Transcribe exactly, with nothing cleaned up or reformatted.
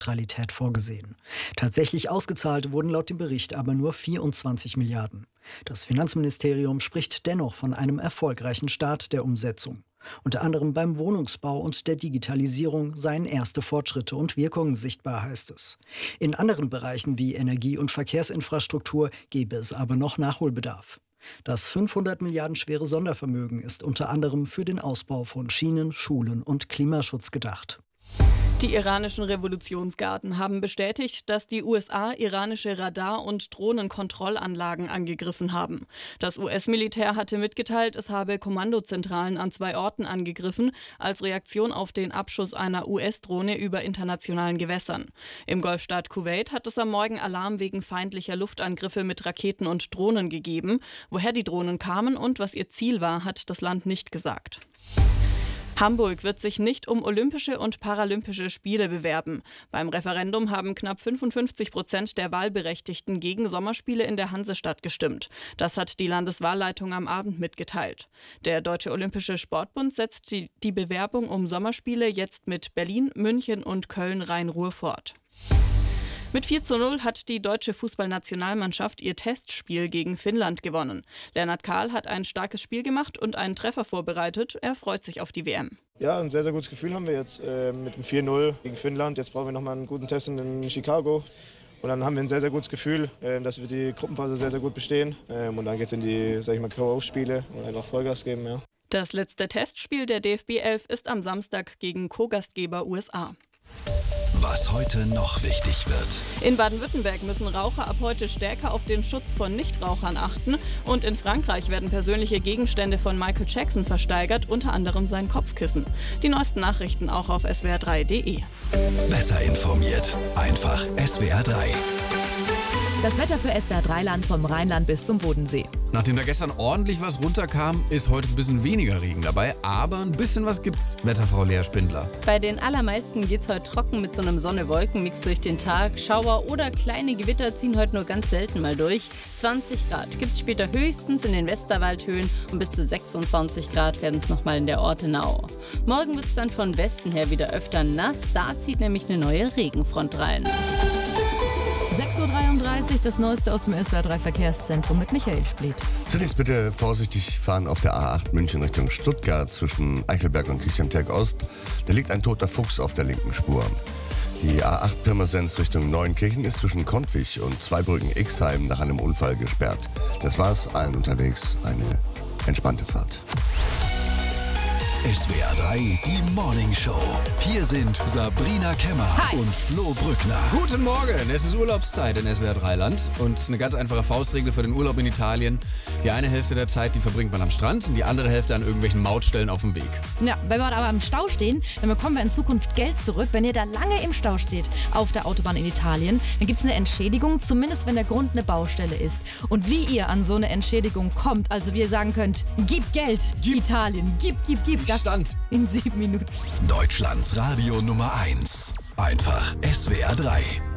Neutralität vorgesehen. Tatsächlich ausgezahlt wurden laut dem Bericht aber nur vierundzwanzig Milliarden. Das Finanzministerium spricht dennoch von einem erfolgreichen Start der Umsetzung. Unter anderem beim Wohnungsbau und der Digitalisierung seien erste Fortschritte und Wirkungen sichtbar, heißt es. In anderen Bereichen wie Energie- und Verkehrsinfrastruktur gebe es aber noch Nachholbedarf. Das fünfhundert Milliarden schwere Sondervermögen ist unter anderem für den Ausbau von Schienen, Schulen und Klimaschutz gedacht. Die iranischen Revolutionsgarden haben bestätigt, dass die U S A iranische Radar- und Drohnenkontrollanlagen angegriffen haben. Das U S-Militär hatte mitgeteilt, es habe Kommandozentralen an zwei Orten angegriffen, als Reaktion auf den Abschuss einer U S-Drohne über internationalen Gewässern. Im Golfstaat Kuwait hat es am Morgen Alarm wegen feindlicher Luftangriffe mit Raketen und Drohnen gegeben. Woher die Drohnen kamen und was ihr Ziel war, hat das Land nicht gesagt. Hamburg wird sich nicht um Olympische und Paralympische Spiele bewerben. Beim Referendum haben knapp fünfundfünfzig Prozent der Wahlberechtigten gegen Sommerspiele in der Hansestadt gestimmt. Das hat die Landeswahlleitung am Abend mitgeteilt. Der Deutsche Olympische Sportbund setzt die, die Bewerbung um Sommerspiele jetzt mit Berlin, München und Köln-Rhein-Ruhr fort. Mit vier zu null hat die deutsche Fußballnationalmannschaft ihr Testspiel gegen Finnland gewonnen. Lennart Kahl hat ein starkes Spiel gemacht und einen Treffer vorbereitet. Er freut sich auf die W M. Ja, ein sehr, sehr gutes Gefühl haben wir jetzt äh, mit dem vier null gegen Finnland. Jetzt brauchen wir noch mal einen guten Test in Chicago. Und dann haben wir ein sehr, sehr gutes Gefühl, äh, dass wir die Gruppenphase sehr, sehr gut bestehen. Ähm, und dann geht es in die, sag ich mal, K O-Spiele und einfach Vollgas geben. Ja. Das letzte Testspiel der D F B elf ist am Samstag gegen Co-Gastgeber U S A. Was heute noch wichtig wird. In Baden-Württemberg müssen Raucher ab heute stärker auf den Schutz von Nichtrauchern achten. Und in Frankreich werden persönliche Gegenstände von Michael Jackson versteigert, unter anderem sein Kopfkissen. Die neuesten Nachrichten auch auf S W R drei punkt de. Besser informiert. Einfach S W R drei. Das Wetter für S W R drei Land vom Rheinland bis zum Bodensee. Nachdem da gestern ordentlich was runterkam, ist heute ein bisschen weniger Regen dabei, aber ein bisschen was gibt's, Wetterfrau Lea Spindler. Bei den allermeisten geht's heute trocken mit so einem Sonne-Wolken-Mix durch den Tag. Schauer oder kleine Gewitter ziehen heute nur ganz selten mal durch. zwanzig Grad gibt's später höchstens in den Westerwaldhöhen und bis zu sechsundzwanzig Grad werden es nochmal in der Ortenau. Morgen wird's dann von Westen her wieder öfter nass, da zieht nämlich eine neue Regenfront rein. sechs Uhr dreiunddreißig, das Neueste aus dem S W R drei Verkehrszentrum mit Michael Spliet. Zunächst bitte vorsichtig fahren auf der A acht München Richtung Stuttgart zwischen Eichelberg und Kirchheim-Terk Ost. Da liegt ein toter Fuchs auf der linken Spur. Die A acht Pirmasens Richtung Neuenkirchen ist zwischen Kontwig und Zweibrücken-Ixheim nach einem Unfall gesperrt. Das war's, allen unterwegs eine entspannte Fahrt. S W R drei, die Morning Show. Hier sind Sabrina Kemmer Hi. und Flo Brückner. Guten Morgen, es ist Urlaubszeit in S W R drei Land und eine ganz einfache Faustregel für den Urlaub in Italien. Die eine Hälfte der Zeit, die verbringt man am Strand und die andere Hälfte an irgendwelchen Mautstellen auf dem Weg. Ja, wenn wir aber im Stau stehen, dann bekommen wir in Zukunft Geld zurück. Wenn ihr da lange im Stau steht auf der Autobahn in Italien, dann gibt es eine Entschädigung, zumindest wenn der Grund eine Baustelle ist. Und wie ihr an so eine Entschädigung kommt, also wie ihr sagen könnt, gib Geld, gib. Italien, gib, gib, gib. Das Stand. in sieben Minuten. Deutschlands Radio Nummer eins. Einfach S W R drei.